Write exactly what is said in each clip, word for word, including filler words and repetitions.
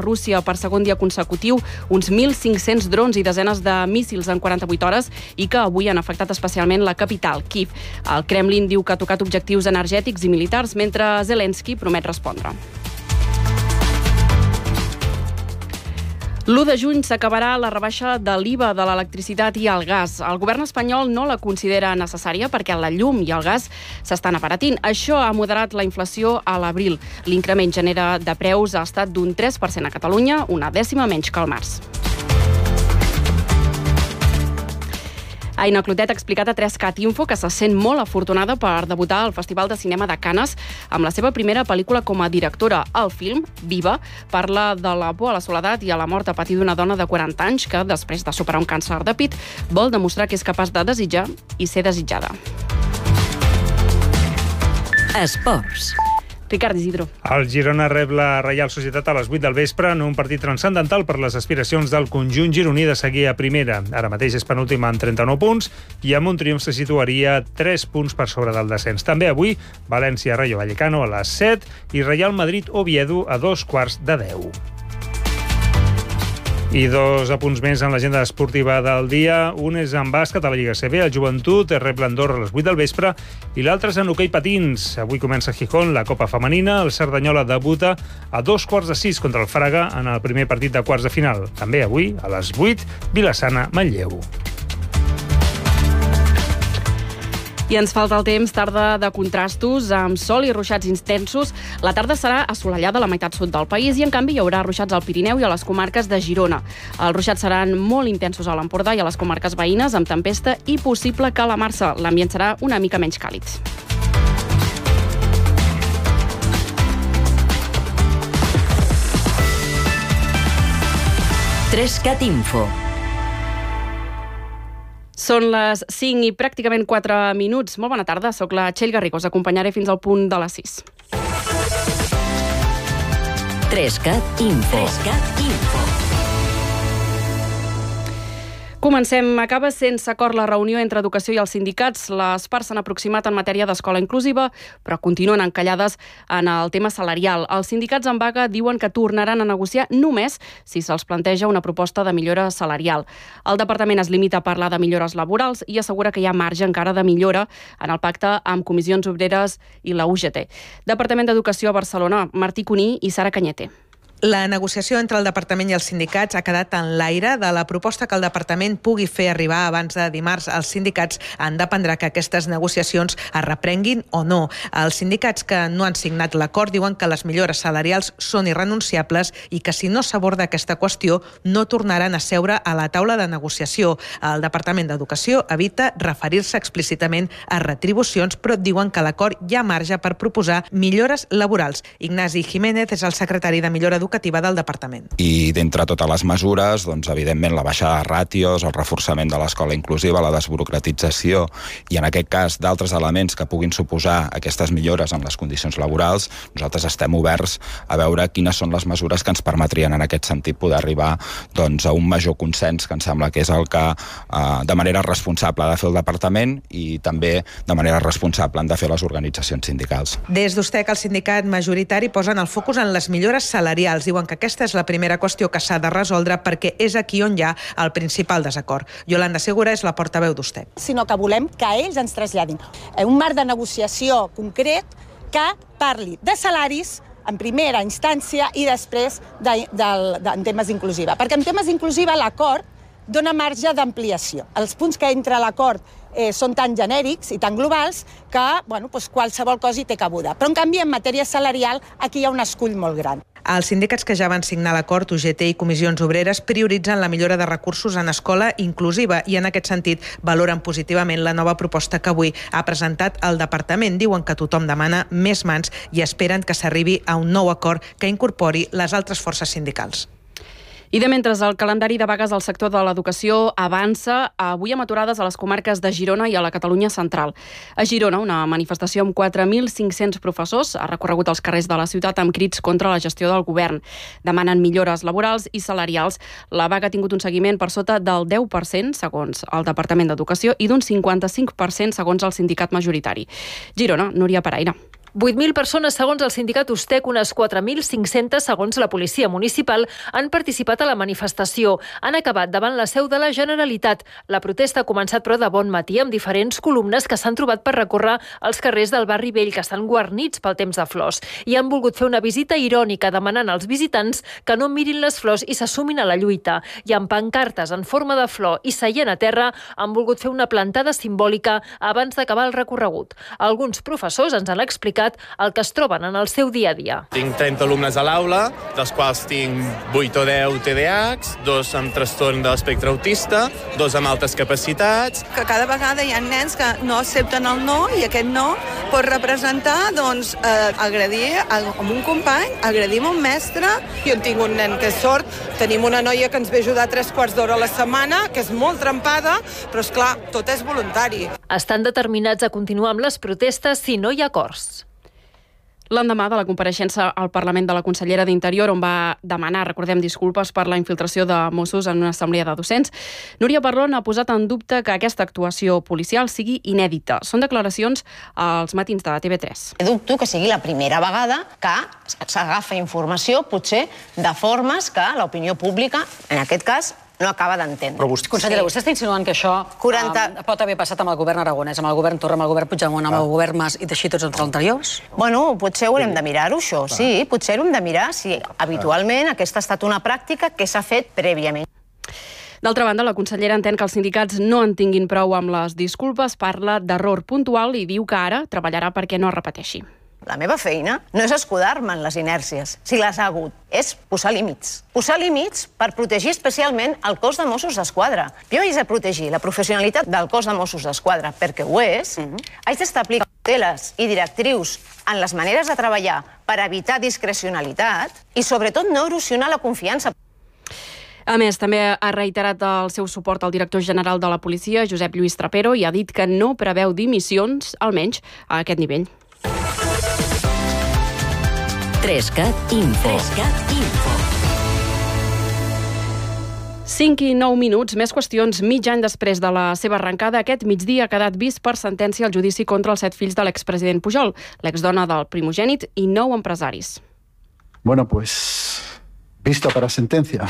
Rússia per segon dia consecutiu uns mil cinc-cents drons i desenes de míssils en quaranta-vuit hores i que avui han afectat especialment la capital, Kíev. El Kremlin diu que ha tocat objectius energètics i militars, mentre Zelensky promet respondre. l'u de juny s'acabarà la rebaixa de l'I V A de l'electricitat i el gas. El govern espanyol no la considera necessària perquè la llum i el gas s'estan abaratint. Això ha moderat la inflació a l'abril. L'increment genera de preus ha estat d'un tres per cent a Catalunya, una dècima menys que al març. Aina Clotet ha explicat a tres cat Info que se sent molt afortunada per debutar al Festival de Cinema de Canes amb la seva primera pel·lícula com a directora. El film, Viva, parla de la por a la soledat i a la mort a patir d'una dona de quaranta anys que, després de superar un càncer de pit, vol demostrar que és capaç de desitjar i ser desitjada. Esports. Ricard Isidro. El Girona rep la Reial Societat a les vuit del vespre en un partit transcendental per les aspiracions del conjunt gironí de seguir a primera. Ara mateix és penúltima amb trenta-nou punts i amb un triomf se situaria tres punts per sobre del descens. També avui València-Rayo Vallecano a les set i Real Madrid-Oviedo a dos quarts de deu. I dos apunts més en l'agenda esportiva del dia. Un és en bàsquet a la Lliga C B. El Joventut rep l'Andorra a les vuit del vespre i l'altre és en hoquei patins. Avui comença a Gijón la Copa Femenina. El Cerdanyola debuta a dos quarts de sis contra el Fraga en el primer partit de quarts de final. També avui, a les vuit, Vilassana-Manlleu. I ens falta el temps, tarda de contrastos, amb sol i ruixats intensos. La tarda serà assolellada a la meitat sud del país i, en canvi, hi haurà ruixats al Pirineu i a les comarques de Girona. Els ruixats seran molt intensos a l'Empordà i a les comarques veïnes, amb tempesta i possible calamarsa. L'ambient serà una mica menys càlid. tres cat Info. Són les cinc i pràcticament quatre minuts. Molt bona tarda, soc la Txell Garriga. Us acompanyaré fins al punt de les sis. tres cat Info. tres cat Info. Comencem. Acaba sense acord la reunió entre Educació i els sindicats. Les parts s'han aproximat en matèria d'escola inclusiva, però continuen encallades en el tema salarial. Els sindicats en vaga diuen que tornaran a negociar només si se'ls planteja una proposta de millora salarial. El departament es limita a parlar de millores laborals i assegura que hi ha marge encara de millora en el pacte amb Comissions Obreres i la U G T. Departament d'Educació a Barcelona, Martí Cuní i Sara Cañete. La negociació entre el departament i els sindicats ha quedat en l'aire. De la proposta que el departament pugui fer arribar abans de dimarts als sindicats en dependrà que aquestes negociacions es reprenguin o no. Els sindicats que no han signat l'acord diuen que les millores salarials són irrenunciables i que si no s'aborda aquesta qüestió no tornaran a seure a la taula de negociació. El Departament d'Educació evita referir-se explícitament a retribucions, però diuen que l'acord hi ha marge per proposar millores laborals. Ignasi Jiménez és el secretari de Millora Educativa educativa del departament. I d'entre totes les mesures, doncs, evidentment, la baixada de ràtios, el reforçament de l'escola inclusiva, la desburocratització i, en aquest cas, d'altres elements que puguin suposar aquestes millores en les condicions laborals, nosaltres estem oberts a veure quines són les mesures que ens permetrien, en aquest sentit, poder arribar doncs, a un major consens, que em sembla que és el que, eh, de manera responsable, ha de fer el departament i també, de manera responsable, han de fer les organitzacions sindicals. Des d'Ustec, el sindicat majoritari posen el focus en les millores salarials. Diuen que aquesta és la primera qüestió que s'ha de resoldre perquè és aquí on hi ha el principal desacord. Yolanda Segura és la portaveu d'Ustec. Sinó que volem que ells ens traslladin un marc de negociació concret que parli de salaris en primera instància i després de, de, de, en temes inclusiva. Perquè en temes inclusiva l'acord dona marge d'ampliació. Els punts que entra a l'acord eh, són tan genèrics i tan globals que bueno, doncs qualsevol cosa hi té cabuda. Però, en canvi, en matèria salarial, aquí hi ha un escull molt gran. Els sindicats que ja van signar l'acord, U G T i Comissions Obreres, prioritzen la millora de recursos en escola inclusiva i, en aquest sentit, valoren positivament la nova proposta que avui ha presentat el departament. Diuen que tothom demana més mans i esperen que s'arribi a un nou acord que incorpori les altres forces sindicals. I de mentre el calendari de vagues al sector de l'educació avança, avui amb aturades a les comarques de Girona i a la Catalunya central. A Girona, una manifestació amb quatre mil cinc-cents professors ha recorregut els carrers de la ciutat amb crits contra la gestió del govern. Demanen millores laborals i salarials. La vaga ha tingut un seguiment per sota del deu per cent, segons el Departament d'Educació, i d'un cinquanta-cinc per cent, segons el sindicat majoritari. Girona, Núria Paraire. vuit mil persones, segons el sindicat Ustec, unes quatre mil cinc-centes, segons la policia municipal, han participat a la manifestació. Han acabat davant la seu de la Generalitat. La protesta ha començat, però, de bon matí, amb diferents columnes que s'han trobat per recórrer els carrers del barri vell, que estan guarnits pel temps de flors. I han volgut fer una visita irònica, demanant als visitants que no mirin les flors i s'assumin a la lluita. I amb pancartes en forma de flor i seient a terra, han volgut fer una plantada simbòlica abans d'acabar el recorregut. Alguns professors ens han explicat el que es troben en el seu dia a dia. Tinc trenta alumnes a l'aula, dels quals tinc vuit o deu T D A Hs, dos amb trastorn de l'espectre autista, dos amb altes capacitats. Que cada vegada hi ha nens que no accepten el no i aquest no pot representar doncs, eh, agredir a un company, agredir a un mestre. Jo tinc un nen que és sord, tenim una noia que ens ve ajudar tres quarts d'hora a la setmana, que és molt trempada, però és clar, tot és voluntari. Estan determinats a continuar amb les protestes si no hi ha acords. L'endemà de la compareixença al Parlament de la consellera d'Interior, on va demanar, recordem, disculpes per la infiltració de Mossos en una assemblea de docents, Núria Parlon ha posat en dubte que aquesta actuació policial sigui inèdita. Són declaracions als matins de la T V tres. Dubto que sigui la primera vegada que s'agafa informació, potser, de formes que l'opinió pública, en aquest cas, no acaba d'entendre. Vostè, consellera, vostè està insinuant que això quaranta... um, pot haver passat amb el govern aragonès, amb el govern Torra, amb el govern Puigdemont, amb el govern Mas i així tots els anteriors? Bueno, potser haurem de mirar-ho, això, sí. Potser haurem de mirar si habitualment aquesta ha estat una pràctica que s'ha fet prèviament. D'altra banda, la consellera entén que els sindicats no en tinguin prou amb les disculpes, parla d'error puntual i diu que ara treballarà perquè no es repeteixi. La meva feina no és escudar-me en les inèrcies, si les ha hagut, és posar límits. Posar límits per protegir especialment el cos de Mossos d'Esquadra. Jo haig de protegir la professionalitat del cos de Mossos d'Esquadra, perquè ho és. Haig d'establir cauteles i directrius en les maneres de treballar per evitar discrecionalitat i, sobretot, no erosionar la confiança. A més, també ha reiterat el seu suport al director general de la policia, Josep Lluís Trapero, i ha dit que no preveu dimissions, almenys a aquest nivell. Trescat Info. Trescat Info. cinc i nou minuts, més qüestions. Mig any després de la seva arrencada, aquest migdia ha quedat vist per sentència el judici contra els set fills de l'expresident Pujol, l'exdona del primogènit i nou empresaris. Bueno, pues, visto para sentencia.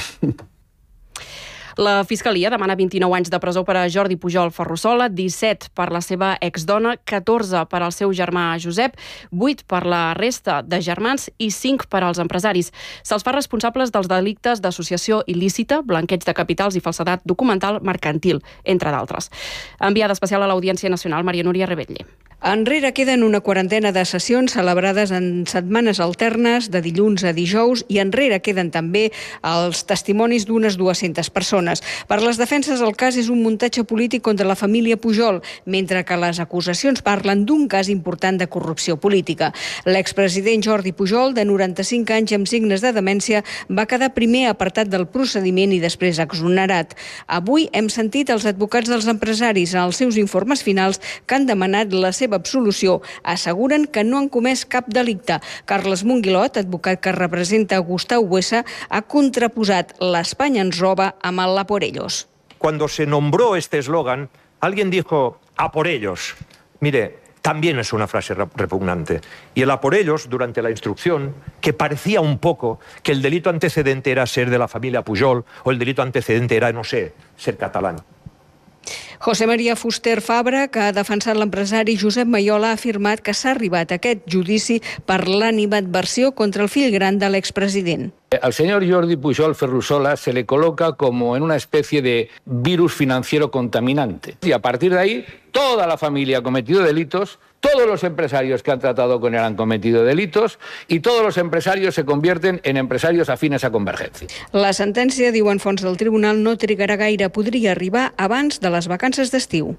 La Fiscalia demana vint-i-nou anys de presó per a Jordi Pujol Ferrusola, disset per la seva exdona, catorze per al seu germà Josep, vuit per la resta de germans i cinc per als empresaris. Se'ls fa responsables dels delictes d'associació il·lícita, blanqueig de capitals i falsedat documental mercantil, entre d'altres. Enviada especial a l'Audiència Nacional, Maria Núria Rebetlle. Enrere queden una quarantena de sessions celebrades en setmanes alternes de dilluns a dijous i enrere queden també els testimonis d'unes dues-centes persones. Per les defenses el cas és un muntatge polític contra la família Pujol, mentre que les acusacions parlen d'un cas important de corrupció política. L'expresident Jordi Pujol, de noranta-cinc anys amb signes de demència, va quedar primer apartat del procediment i després exonerat. Avui hem sentit els advocats dels empresaris en els seus informes finals que han demanat la seva absolució. Asseguren que no han comès cap delicte. Carles Monguilot, advocat que representa Gustau Buesa, ha contraposat l'Espanya ens roba amb el la por ellos. Cuando se nombró este eslogan, alguien dijo a por ellos. Mire, también es una frase repugnante. Y el a por ellos, durante la instrucción, que parecía un poco que el delito antecedente era ser de la familia Pujol o el delito antecedente era, no sé, ser catalán. José María Fuster Fabra, que ha defensat l'empresari Josep Maiola, ha afirmat que s'ha arribat a aquest judici per l'animadversió contra el fill gran de l'expresident. Al señor Jordi Pujol Ferrusola se le coloca como en una especie de virus financiero contaminante. Y a partir de ahí, toda la familia ha cometido delitos, todos los empresarios que han tratado con él han cometido delitos y todos los empresarios se convierten en empresarios afines a Convergencia. La sentència, diuen fonts del tribunal, no trigarà gaire, podria arribar abans de les vacances d'estiu.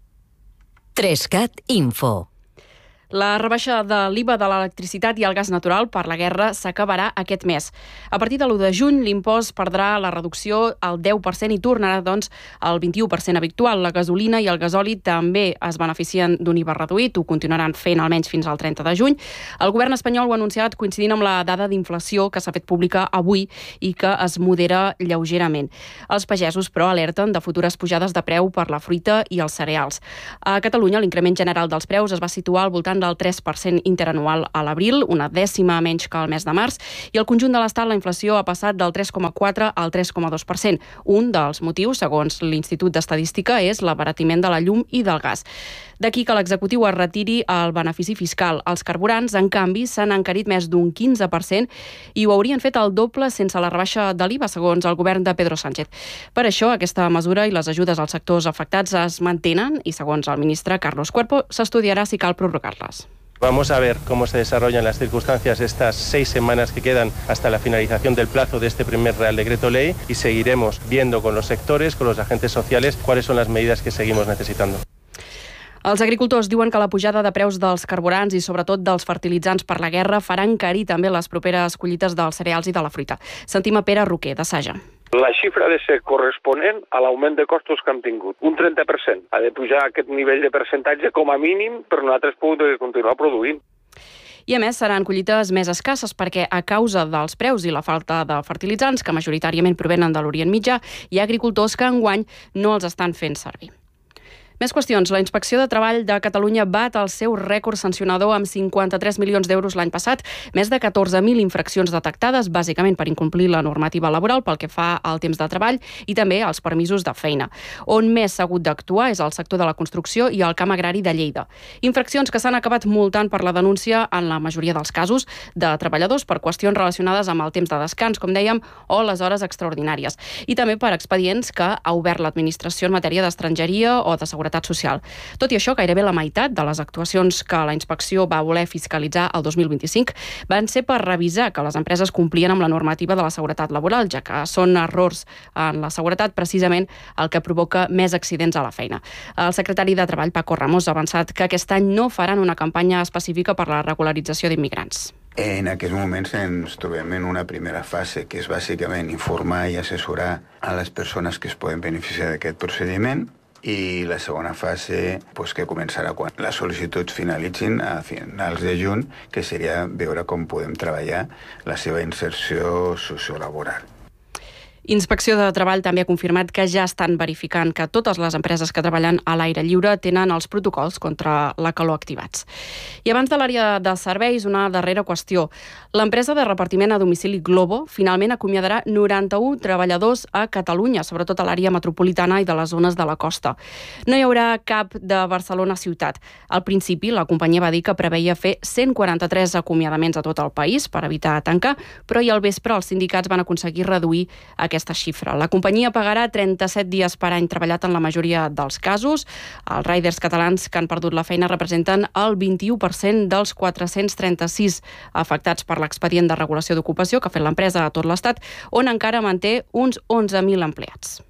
Trescat Info. La rebaixa de l'I V A de l'electricitat i el gas natural per la guerra s'acabarà aquest mes. A partir de l'u de juny, l'impost perdrà la reducció al deu per cent i tornarà, doncs, al vint-i-u per cent habitual. La gasolina i el gasoli també es beneficien d'un I V A reduït, ho continuaran fent almenys fins al trenta de juny. El govern espanyol ho ha anunciat coincidint amb la dada d'inflació que s'ha fet pública avui i que es modera lleugerament. Els pagesos, però, alerten de futures pujades de preu per la fruita i els cereals. A Catalunya, l'increment general dels preus es va situar al voltant voltant del tres per cent interanual a l'abril, una dècima menys que el mes de març, i al conjunt de l'Estat la inflació ha passat del tres coma quatre al tres coma dos per cent. Un dels motius, segons l'Institut d'Estadística, és l'abaratiment de la llum i del gas. D'aquí que l'executiu es retiri el benefici fiscal. Els carburants, en canvi, s'han encarit més d'un quinze per cent i ho haurien fet el doble sense la rebaixa de l'I V A, segons el govern de Pedro Sánchez. Per això, aquesta mesura i les ajudes als sectors afectats es mantenen i, segons el ministre Carlos Cuerpo, s'estudiarà si cal prorrogar-les. Vamos a ver cómo se desarrollan las circunstancias estas seis semanas que quedan hasta la finalización del plazo de este primer Real Decreto Ley y seguiremos viendo con los sectores, con los agentes sociales, cuáles son las medidas que seguimos necesitando. Els agricultors diuen que la pujada de preus dels carburants i sobretot dels fertilitzants per la guerra farà encarir també les properes collites dels cereals i de la fruita. Sentim a Pere Roquer, de Saja. La xifra ha de ser corresponent a l'augment de costos que hem tingut. Un trenta per cent. Ha de pujar aquest nivell de percentatge com a mínim per nosaltres poder continuar produint. I a més seran collites més escasses perquè a causa dels preus i la falta de fertilitzants, que majoritàriament provenen de l'Orient Mitjà, hi ha agricultors que enguany no els estan fent servir. Més qüestions. La Inspecció de Treball de Catalunya bat el seu rècord sancionador amb cinquanta-tres milions d'euros l'any passat, més de catorze mil infraccions detectades, bàsicament per incomplir la normativa laboral pel que fa al temps de treball i també als permisos de feina. On més s'ha hagut d'actuar és el sector de la construcció i el camp agrari de Lleida. Infraccions que s'han acabat multant per la denúncia en la majoria dels casos de treballadors per qüestions relacionades amb el temps de descans, com dèiem, o les hores extraordinàries. I també per expedients que ha obert l'administració en matèria d'estrangeria o de seguretat social. Tot i això, gairebé la meitat de les actuacions que la inspecció va voler fiscalitzar el dos mil vint-i-cinc van ser per revisar que les empreses complien amb la normativa de la seguretat laboral, ja que són errors en la seguretat precisament el que provoca més accidents a la feina. El secretari de Treball, Paco Ramos, ha avançat que aquest any no faran una campanya específica per la regularització d'immigrants. En aquests moments ens trobem en una primera fase, que és bàsicament informar i assessorar a les persones que es poden beneficiar d'aquest procediment, i la segona fase pues, que començarà quan les sol·licituds finalitzin a finals de juny, que seria veure com podem treballar la seva inserció sociolaboral. Inspecció de Treball també ha confirmat que ja estan verificant que totes les empreses que treballen a l'aire lliure tenen els protocols contra la calor activats. I abans de l'àrea de serveis, una darrera qüestió. L'empresa de repartiment a domicili Glovo finalment acomiadarà noranta-un treballadors a Catalunya, sobretot a l'àrea metropolitana i de les zones de la costa. No hi haurà cap de Barcelona ciutat. Al principi, la companyia va dir que preveia fer cent quaranta-tres acomiadaments a tot el país per evitar tancar, però i al vespre els sindicats van aconseguir reduir aquest aquesta xifra. La companyia pagarà trenta-set dies per any treballat en la majoria dels casos. Els riders catalans que han perdut la feina representen el vint-i-u per cent dels quatre-cents trenta-sis afectats per l'expedient de regulació d'ocupació que ha fet l'empresa a tot l'Estat, on encara manté uns onze mil empleats.